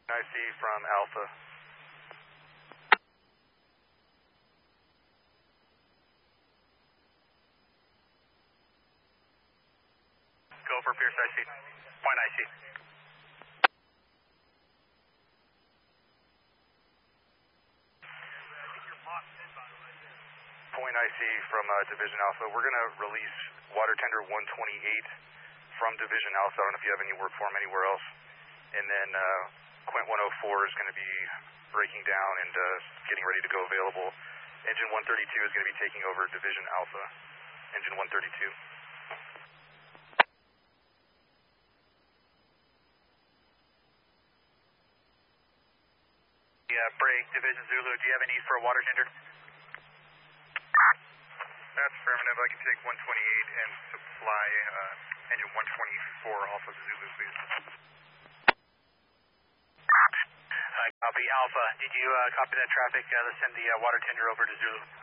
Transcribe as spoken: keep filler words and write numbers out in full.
I C from Alpha. Go for Pierce I C. Point I C. Point I C from uh, Division Alpha. We're going to release water tender one twenty-eight from Division Alpha. I don't know if you have any work for him anywhere else. And then uh, Quint one oh four is going to be breaking down and uh, getting ready to go available. Engine one thirty-two is going to be taking over Division Alpha. Engine one thirty-two. Yeah, break. Division Zulu, do you have a need for a water tender? That's affirmative. I can take one twenty-eight and supply uh, engine one twenty-four off of Zulu, please. Uh, copy. Alpha, did you uh, copy that traffic? Uh, let's send the uh, water tender over to Zulu.